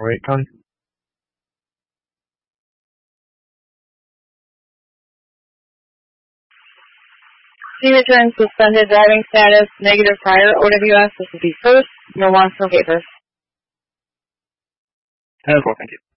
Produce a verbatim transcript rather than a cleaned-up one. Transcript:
All right, Connie. C returns suspended driving status, negative prior O W S. This would be first. No wants, no papers. ten four, thank you.